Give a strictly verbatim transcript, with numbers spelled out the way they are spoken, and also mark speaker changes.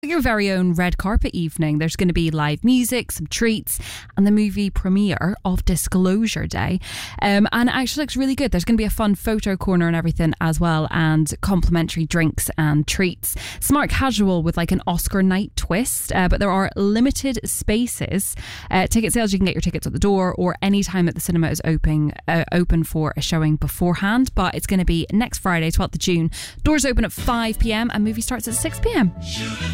Speaker 1: Your very own red carpet evening. There's going to be live music, some treats, and the movie premiere of Disclosure Day. Um, and it actually looks really good. There's going to be a fun photo corner and everything as well, and complimentary drinks and treats. Smart casual with like an Oscar night twist, uh, but there are limited spaces. Uh, ticket sales, you can get your tickets at the door or any time that the cinema is open, uh, open for a showing beforehand. But it's going to be next Friday, twelfth of June. Doors open at five p.m. and movie starts at six p.m.